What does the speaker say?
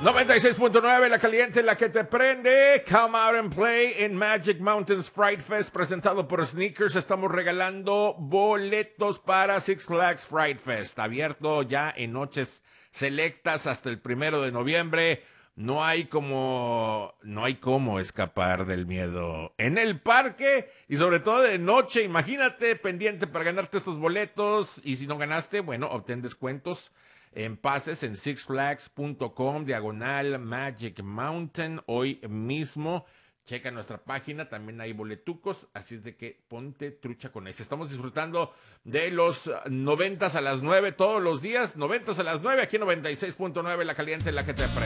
96.9, la caliente, la que te prende. Come out and play en Magic Mountains Fright Fest, presentado por Sneakers. Estamos regalando boletos para Six Flags Fright Fest, abierto ya en noches selectas hasta el 1 de noviembre. No hay cómo escapar del miedo en el parque y sobre todo de noche. Imagínate, pendiente para ganarte estos boletos, y si no ganaste, bueno, obtén descuentos en pases en sixflags.com/Magic Mountain hoy mismo. Checa nuestra página, también hay boletucos, así es de que ponte trucha con eso. Estamos disfrutando de los 90s a las 9 todos los días, 90s a las 9 aquí en 96.9, la caliente, la que te prende.